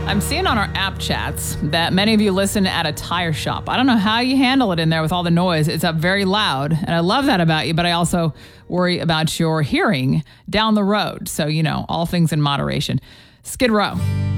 I'm seeing on our app chats that many of you listen at a tire shop. I don't know how you handle it in there with all the noise. It's up very loud, and I love that about you, but I also worry about your hearing down the road. So, all things in moderation. Skid Row.